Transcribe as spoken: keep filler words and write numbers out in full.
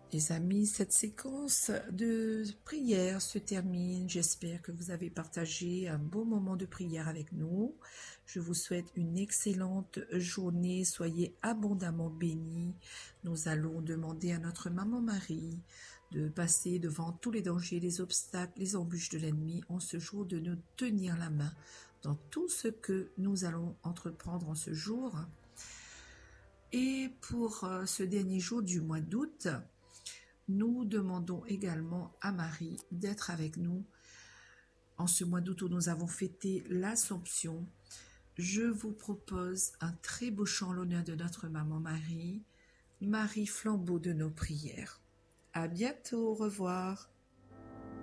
Les amis, cette séquence de prière se termine. J'espère que vous avez partagé un beau moment de prière avec nous. Je vous souhaite une excellente journée. Soyez abondamment bénis. Nous allons demander à notre maman Marie de passer devant tous les dangers, les obstacles, les embûches de l'ennemi en ce jour, de nous tenir la main dans tout ce que nous allons entreprendre en ce jour. Et pour ce dernier jour du mois d'août, nous demandons également à Marie d'être avec nous en ce mois d'août où nous avons fêté l'Assomption. Je vous propose un très beau chant en l'honneur de notre maman Marie, Marie flambeau de nos prières. À bientôt, au revoir.